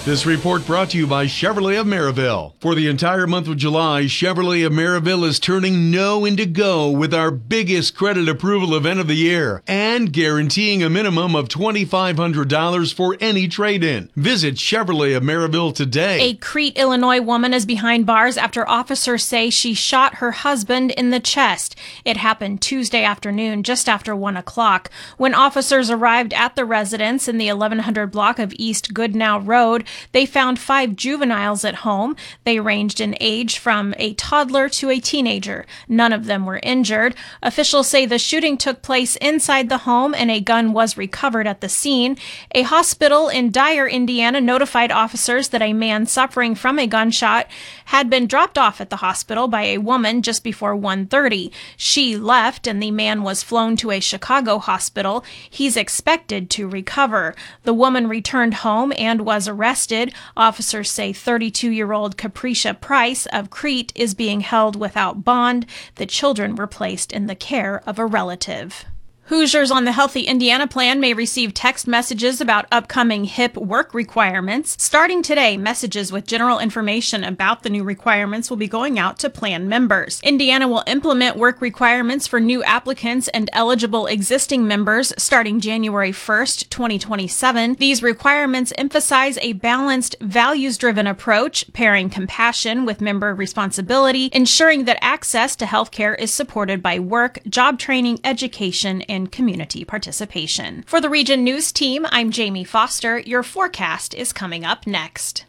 This report brought to you by Chevrolet of Maryville. For the entire month of July, Chevrolet of Maryville is turning no into go with our biggest credit approval event of the year and guaranteeing a minimum of $2,500 for any trade-in. Visit Chevrolet of Maryville today. A Crete, Illinois woman is behind bars after officers say she shot her husband in the chest. It happened Tuesday afternoon, just after 1 o'clock. When officers arrived at the residence in the 1100 block of East Goodnow Road, they found 5 juveniles at home. They ranged in age from a toddler to a teenager. None of them were injured. Officials say the shooting took place inside the home and a gun was recovered at the scene. A hospital in Dyer, Indiana notified officers that a man suffering from a gunshot had been dropped off at the hospital by a woman just before 1:30. She left and the man was flown to a Chicago hospital. He's expected to recover. The woman returned home and was arrested. Officers say 32-year-old Capricia Price of Crete is being held without bond. The children were placed in the care of a relative. Hoosiers on the Healthy Indiana Plan may receive text messages about upcoming HIP work requirements. Starting today, messages with general information about the new requirements will be going out to plan members. Indiana will implement work requirements for new applicants and eligible existing members starting January 1st, 2027. These requirements emphasize a balanced, values-driven approach, pairing compassion with member responsibility, ensuring that access to health care is supported by work, job training, education, and community participation. For the Region News Team, I'm Jamie Foster. Your forecast is coming up next.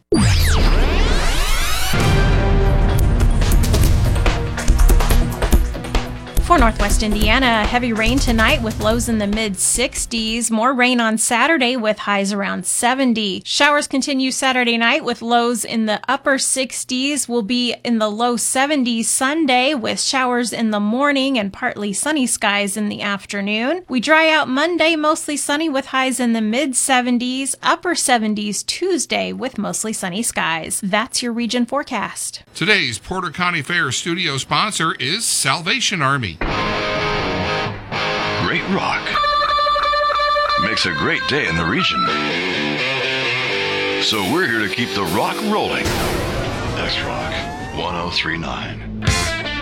For Northwest Indiana, heavy rain tonight with lows in the mid-60s. More rain on Saturday with highs around 70. Showers continue Saturday night with lows in the upper 60s. We'll be in the low 70s Sunday with showers in the morning and partly sunny skies in the afternoon. We dry out Monday, mostly sunny with highs in the mid-70s. Upper 70s Tuesday with mostly sunny skies. That's your region forecast. Today's Porter County Fair studio sponsor is Salvation Army. Great rock makes a great day in the region. So we're here to keep the rock rolling. X Rock 1039.